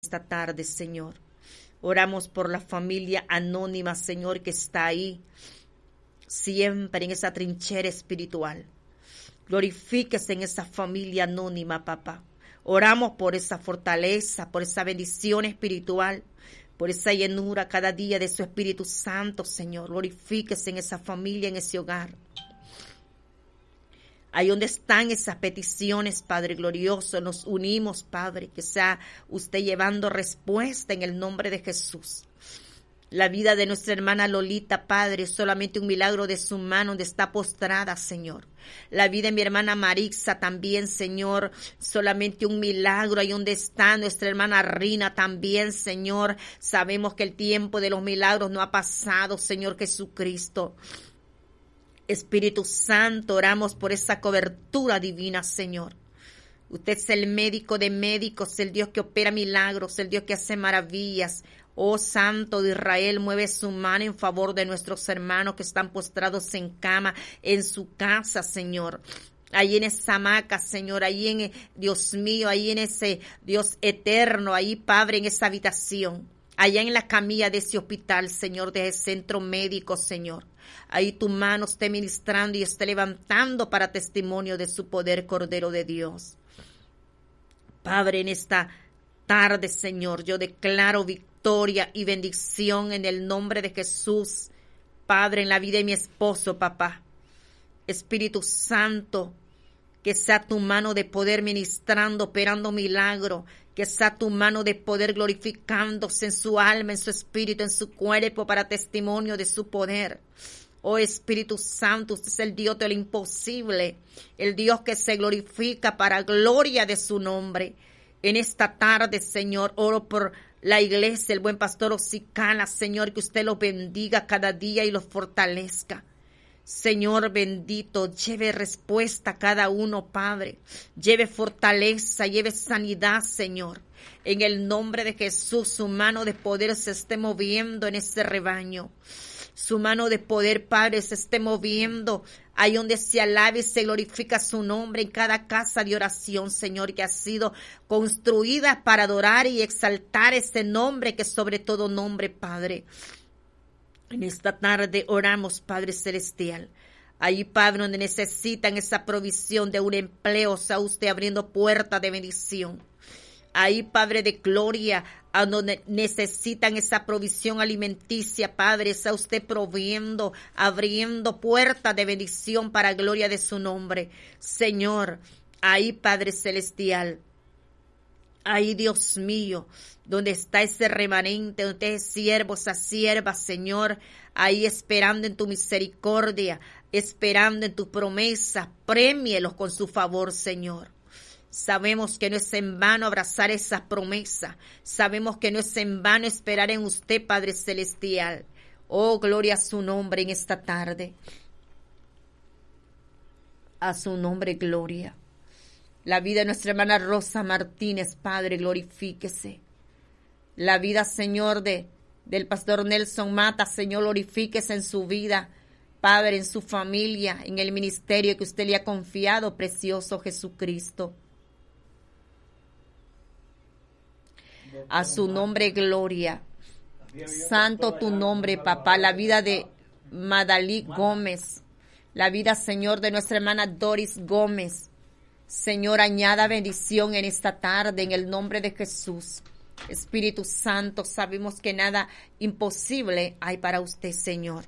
esta tarde, Señor. Oramos por la familia anónima, Señor, que está ahí, siempre en esa trinchera espiritual. Glorifíquese en esa familia anónima, papá. Oramos por esa fortaleza, por esa bendición espiritual, por esa llenura cada día de su Espíritu Santo, Señor. Glorifíquese en esa familia, en ese hogar. Ahí donde están esas peticiones, Padre glorioso, nos unimos, Padre, que sea usted llevando respuesta en el nombre de Jesús. La vida de nuestra hermana Lolita, Padre, es solamente un milagro de su mano donde está postrada, Señor. La vida de mi hermana Marixa también, Señor, solamente un milagro ahí donde está nuestra hermana Rina también, Señor. Sabemos que el tiempo de los milagros no ha pasado, Señor Jesucristo. Espíritu Santo, oramos por esa cobertura divina, Señor. Usted es el médico de médicos, el Dios que opera milagros, el Dios que hace maravillas. Oh Santo de Israel, mueve su mano en favor de nuestros hermanos que están postrados en cama, en su casa, Señor. Ahí en esa hamaca, Señor, ahí en, Dios mío, ahí en ese Dios eterno, ahí, Padre, en esa habitación. Allá en la camilla de ese hospital, Señor, de ese centro médico, Señor. Ahí tu mano esté ministrando y esté levantando para testimonio de su poder, Cordero de Dios. Padre, en esta tarde, Señor, yo declaro victoria y bendición en el nombre de Jesús. Padre, en la vida de mi esposo, papá. Espíritu Santo, que sea tu mano de poder ministrando, operando milagro. Que sea tu mano de poder glorificándose en su alma, en su espíritu, en su cuerpo para testimonio de su poder. Oh Espíritu Santo, usted es el Dios de lo imposible, el Dios que se glorifica para gloria de su nombre. En esta tarde, Señor, oro por la iglesia, el buen pastor Osicala, Señor, que usted los bendiga cada día y los fortalezca. Señor bendito, lleve respuesta a cada uno, Padre. Lleve fortaleza, lleve sanidad, Señor. En el nombre de Jesús, su mano de poder se esté moviendo en este rebaño. Su mano de poder, Padre, se esté moviendo ahí donde se alabe y se glorifica su nombre en cada casa de oración, Señor, que ha sido construida para adorar y exaltar ese nombre que es sobre todo nombre, Padre. En esta tarde oramos, Padre Celestial. Ahí, Padre, donde necesitan esa provisión de un empleo, sea usted abriendo puertas de bendición. Ahí, Padre de gloria, a donde necesitan esa provisión alimenticia, Padre, sea usted proviendo, abriendo puertas de bendición para gloria de su nombre. Señor, ahí, Padre Celestial. Ahí, Dios mío, donde está ese remanente, donde es siervo, esa sierva, Señor, ahí esperando en tu misericordia, esperando en tu promesa, premielos con su favor, Señor. Sabemos que no es en vano abrazar esa promesa, sabemos que no es en vano esperar en usted, Padre Celestial. Oh, gloria a su nombre en esta tarde. A su nombre, gloria. La vida de nuestra hermana Rosa Martínez, Padre, glorifíquese. La vida, Señor, del pastor Nelson Mata, Señor, glorifíquese en su vida, Padre, en su familia, en el ministerio que usted le ha confiado, precioso Jesucristo. A su nombre, gloria. Santo tu nombre, papá. La vida de Madalí Gómez. La vida, Señor, de nuestra hermana Doris Gómez. Señor, añada bendición en esta tarde en el nombre de Jesús. Espíritu Santo, sabemos que nada imposible hay para usted, Señor.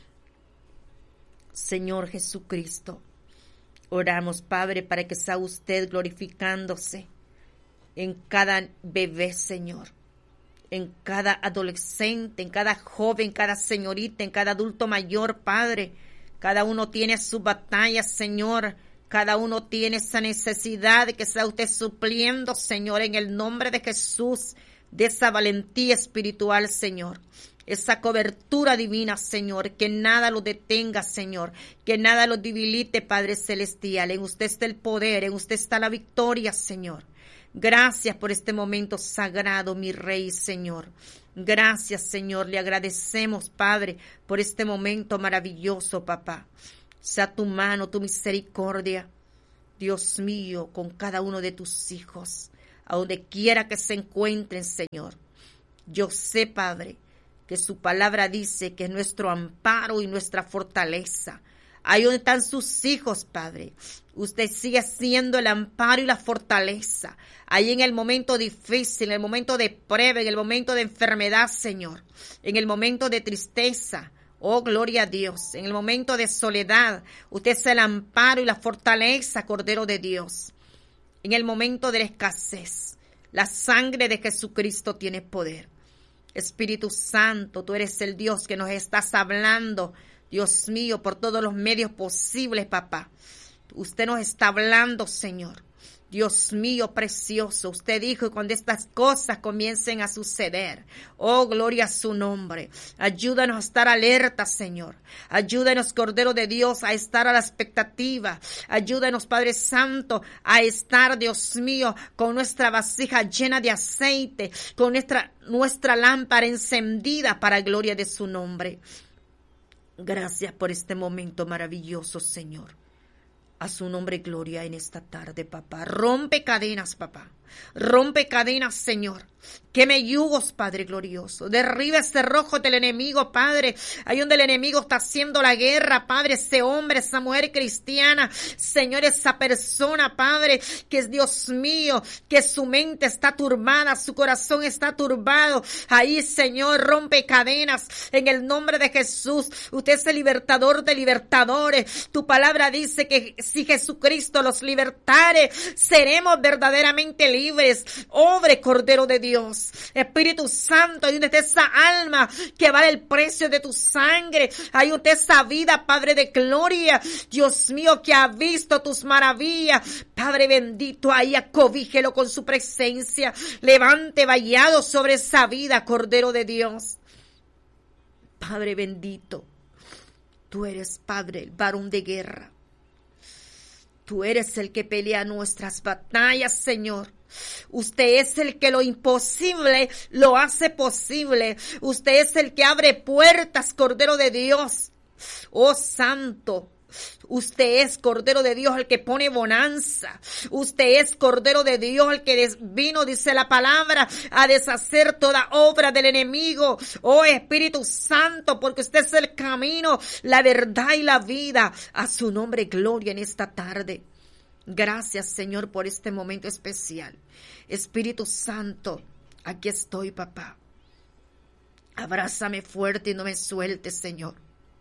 Señor Jesucristo, oramos, Padre, para que sea usted glorificándose en cada bebé, Señor, en cada adolescente, en cada joven, cada señorita, en cada adulto mayor, Padre. Cada uno tiene su batalla, Señor. Cada uno tiene esa necesidad de que sea usted supliendo, Señor, en el nombre de Jesús, de esa valentía espiritual, Señor. Esa cobertura divina, Señor, que nada lo detenga, Señor, que nada lo debilite, Padre Celestial. En usted está el poder, en usted está la victoria, Señor. Gracias por este momento sagrado, mi Rey, Señor. Gracias, Señor. Le agradecemos, Padre, por este momento maravilloso, papá. Sea tu mano, tu misericordia, Dios mío, con cada uno de tus hijos. a donde quiera que se encuentren, Señor. Yo sé, Padre, que su palabra dice que es nuestro amparo y nuestra fortaleza. Ahí donde están sus hijos, Padre, usted sigue siendo el amparo y la fortaleza. Ahí en el momento difícil, en el momento de prueba, en el momento de enfermedad, Señor, en el momento de tristeza. Oh, gloria a Dios. En el momento de soledad, usted es el amparo y la fortaleza, Cordero de Dios. En el momento de la escasez, la sangre de Jesucristo tiene poder. Espíritu Santo, tú eres el Dios que nos estás hablando, Dios mío, por todos los medios posibles, papá. Usted nos está hablando, Señor. Dios mío, precioso, usted dijo que cuando estas cosas comiencen a suceder, oh, gloria a su nombre, ayúdanos a estar alerta, Señor, ayúdanos, Cordero de Dios, a estar a la expectativa, ayúdanos, Padre Santo, a estar, Dios mío, con nuestra vasija llena de aceite, con nuestra lámpara encendida para gloria de su nombre. Gracias por este momento maravilloso, Señor. A su nombre, gloria en esta tarde, papá. Rompe cadenas, papá. Rompe cadenas, Señor. Queme yugos, Padre glorioso. Derriba ese rojo del enemigo, Padre. Ahí donde el enemigo está haciendo la guerra, Padre. Ese hombre, esa mujer cristiana. Señor, esa persona, Padre, que es Dios mío, que su mente está turbada, su corazón está turbado. Ahí, Señor, rompe cadenas en el nombre de Jesús. Usted es el libertador de libertadores. Tu palabra dice que si Jesucristo los libertare, seremos verdaderamente libres. Obre, Cordero de Dios. Espíritu Santo, ahí donde está esa alma que vale el precio de tu sangre. Ahí donde está esa vida, Padre de gloria. Dios mío, que ha visto tus maravillas. Padre bendito, ahí acobíjelo con su presencia. Levante vallado sobre esa vida, Cordero de Dios. Padre bendito, tú eres, Padre, el varón de guerra. Tú eres el que pelea nuestras batallas, Señor. Usted es el que lo imposible lo hace posible. Usted es el que abre puertas, Cordero de Dios. Oh, Santo. Usted es, Cordero de Dios, el que pone bonanza. Usted es, Cordero de Dios, el que vino, dice la palabra, a deshacer toda obra del enemigo. Oh, Espíritu Santo, porque usted es el camino, la verdad y la vida. A su nombre, gloria en esta tarde. Gracias, Señor, por este momento especial. Espíritu Santo, aquí estoy, papá. Abrázame fuerte y no me sueltes, Señor.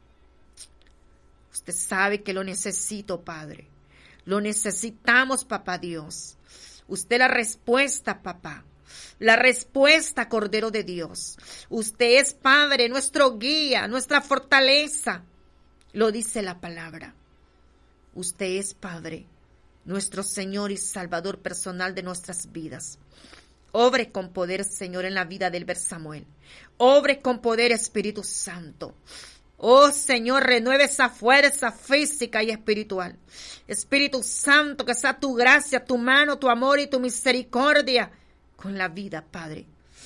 Usted sabe que lo necesito, Padre. Lo necesitamos, papá Dios. Usted es la respuesta, papá. La respuesta, Cordero de Dios. Usted es, Padre, nuestro guía, nuestra fortaleza. Lo dice la palabra. Usted es, Padre, nuestro Señor y Salvador personal de nuestras vidas. Obre con poder, Señor, en la vida del Samuel. Obre con poder, Espíritu Santo. Oh, Señor, renueve esa fuerza física y espiritual. Espíritu Santo, que sea tu gracia, tu mano, tu amor y tu misericordia con la vida, Padre.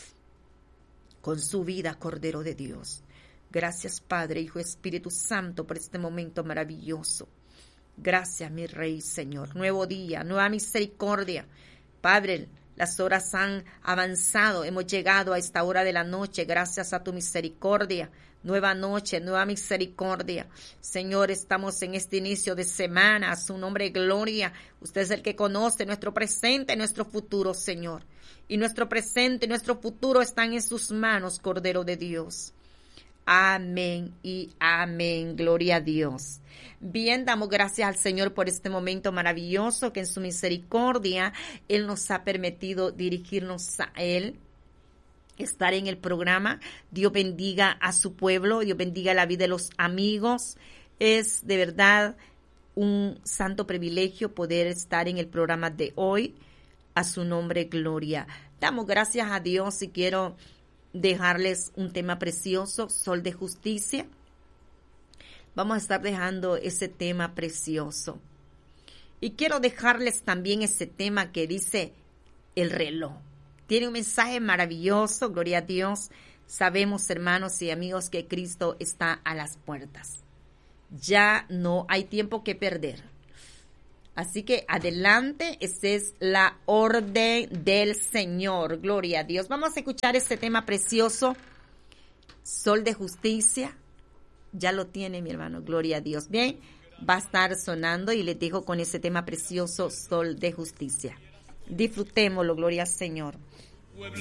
Con su vida, Cordero de Dios. Gracias, Padre, Hijo, Espíritu Santo, por este momento maravilloso. Gracias, mi Rey, Señor. Nuevo día, nueva misericordia. Padre, las horas han avanzado. Hemos llegado a esta hora de la noche gracias a tu misericordia. Nueva noche, nueva misericordia. Señor, estamos en este inicio de semana. A su nombre, gloria. Usted es el que conoce nuestro presente y nuestro futuro, Señor. Y nuestro presente y nuestro futuro están en sus manos, Cordero de Dios. Amén y amén. Gloria a Dios. Bien, damos gracias al Señor por este momento maravilloso que en su misericordia Él nos ha permitido dirigirnos a Él, estar en el programa. Dios bendiga a su pueblo, Dios bendiga la vida de los amigos. Es de verdad un santo privilegio poder estar en el programa de hoy. A su nombre, gloria. Damos gracias a Dios y quiero dejarles un tema precioso, Sol de Justicia. Vamos a estar dejando ese tema precioso. Y quiero dejarles también ese tema que dice el reloj. Tiene un mensaje maravilloso, gloria a Dios. Sabemos, hermanos y amigos, que Cristo está a las puertas. Ya no hay tiempo que perder. Así que adelante, esa es la orden del Señor. Gloria a Dios. Vamos a escuchar este tema precioso, Sol de Justicia. Ya lo tiene, mi hermano. Gloria a Dios. Bien, va a estar sonando y les dejo con ese tema precioso, Sol de Justicia. Disfrutémoslo, gloria al Señor.